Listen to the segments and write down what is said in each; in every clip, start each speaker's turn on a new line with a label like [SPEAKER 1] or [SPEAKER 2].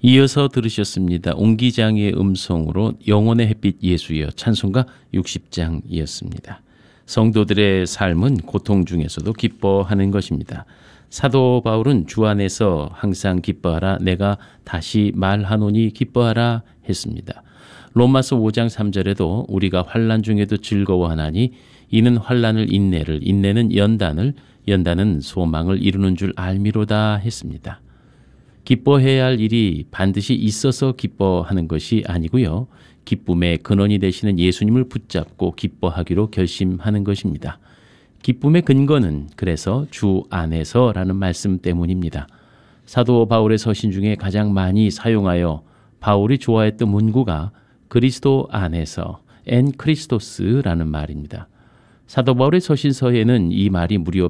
[SPEAKER 1] 이어서 들으셨습니다. 옹기장의 음성으로 영혼의 햇빛 예수여 찬송가 60장이었습니다. 성도들의 삶은 고통 중에서도 기뻐하는 것입니다. 사도 바울은 주 안에서 항상 기뻐하라 내가 다시 말하노니 기뻐하라 했습니다. 로마서 5장 3절에도 우리가 환난 중에도 즐거워하나니 이는 환난을 인내를 인내는 연단을 연단은 소망을 이루는 줄 알미로다 했습니다. 기뻐해야 할 일이 반드시 있어서 기뻐하는 것이 아니고요. 기쁨의 근원이 되시는 예수님을 붙잡고 기뻐하기로 결심하는 것입니다. 기쁨의 근거는 그래서 주 안에서라는 말씀 때문입니다. 사도 바울의 서신 중에 가장 많이 사용하여 바울이 좋아했던 문구가 그리스도 안에서 엔 크리스토스라는 말입니다. 사도 바울의 서신서에는 이 말이 무려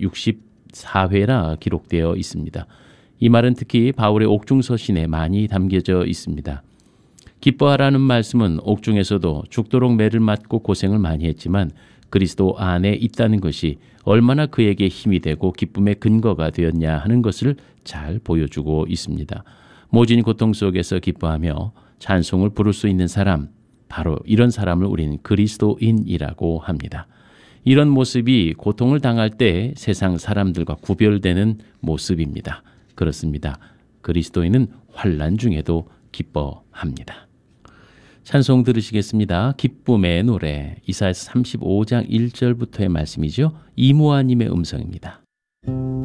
[SPEAKER 1] 164회나 기록되어 있습니다. 이 말은 특히 바울의 옥중서신에 많이 담겨져 있습니다. 기뻐하라는 말씀은 옥중에서도 죽도록 매를 맞고 고생을 많이 했지만 그리스도 안에 있다는 것이 얼마나 그에게 힘이 되고 기쁨의 근거가 되었냐 하는 것을 잘 보여주고 있습니다. 모진 고통 속에서 기뻐하며 찬송을 부를 수 있는 사람, 바로 이런 사람을 우리는 그리스도인이라고 합니다. 이런 모습이 고통을 당할 때 세상 사람들과 구별되는 모습입니다. 그렇습니다. 그리스도인은 환난 중에도 기뻐합니다. 찬송 들으시겠습니다. 기쁨의 노래 이사야서 35장 1절부터의 말씀이죠. 이모아님의 음성입니다.